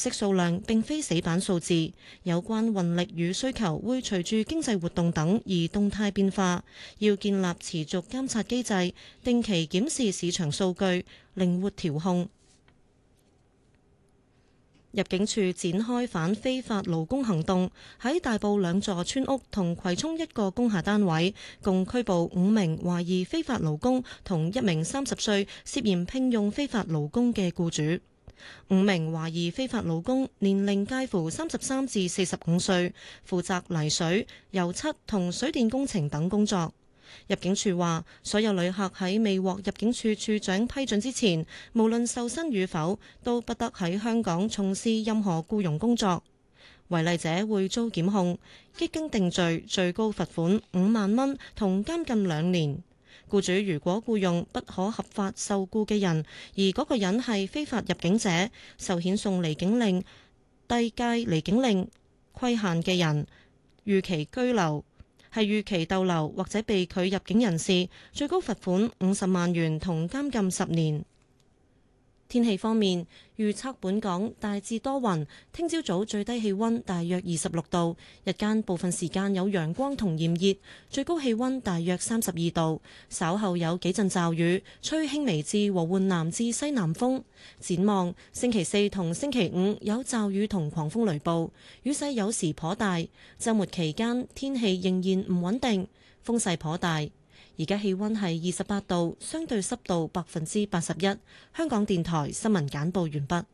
色數量並非死板數字，有關運力與需求會隨住經濟活動等而動態變化，要建立持續監察機制，定期檢視市場數據，靈活調控。入境處展開反非法勞工行動，喺大埔2座村屋同葵涌1個工廈單位，共拘捕5名懷疑非法勞工同1名30歲涉嫌聘用非法勞工嘅僱主。5名懷疑非法勞工年齡介乎33至45歲，負責泥水、油漆同水電工程等工作。入境處話，所有旅客喺未獲入境處處長批准之前，無論受薪與否，都不得喺香港從事任何僱傭工作。違例者會遭檢控，一經定罪，最高罰款5萬蚊同監禁2年。僱主如果僱用不可合法受僱嘅人，而嗰個人係非法入境者、受遣送離境令、遞解離境令規限嘅人、逾期居留、係逾期逗留或者被拒入境人士，最高罰款50萬元同監禁10年。天氣方面，預測本港大致多雲，聽朝早最低氣溫大約26度，日間部分時間有陽光同炎熱，最高氣溫大約32度。稍後有幾陣驟雨，吹輕微至和緩南至西南風。展望星期4同星期5有驟雨同狂風雷暴，雨勢有時頗大。週末期間天氣仍然唔穩定，風勢頗大。而家氣溫係28度，相對濕度81%。香港電台新聞簡報完畢。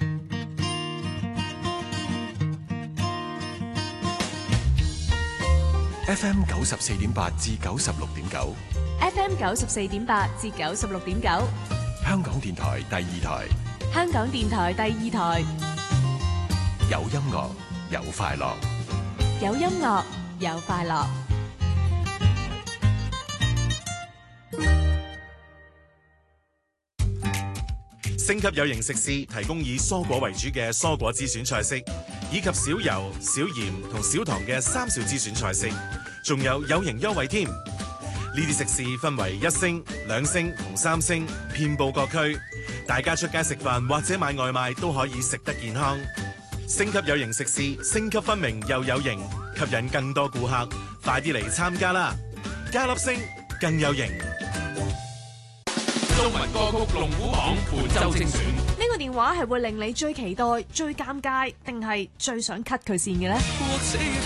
FM 94.8至96.9 ，FM 94.8至96.9， 香港電台第2台， 香港電台第2台， 有音樂有快樂， 有音樂有快樂。 星級有型食肆提供以蔬果為主嘅蔬果之選菜式，以及少油、少鹽同少糖嘅3少之選菜式，仲有型優惠添。呢啲食肆分為1星、2星同3星，遍佈各區。大家出街食飯或者買外賣都可以食得健康。星級有型食肆，星級分明又有型，吸引更多顧客。快啲嚟參加啦！加粒星更有型。 中文歌曲龍虎榜本周精選， 呢個電話係會令你最期待、最尷尬，定係最想 cut 佢線嘅呢？